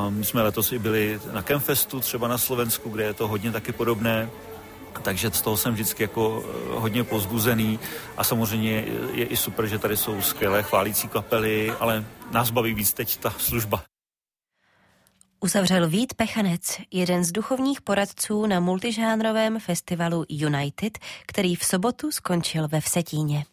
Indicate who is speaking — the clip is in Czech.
Speaker 1: My jsme letos i byli na Campfestu, třeba na Slovensku, kde je to hodně taky podobné. Takže z toho jsem vždycky jako hodně povzbuzený a samozřejmě je i super, že tady jsou skvělé chválící kapely, ale nás baví víc teď ta služba.
Speaker 2: Uzavřel Vít Pechanec, jeden z duchovních poradců na multižánrovém festivalu United, který v sobotu skončil ve Vsetíně.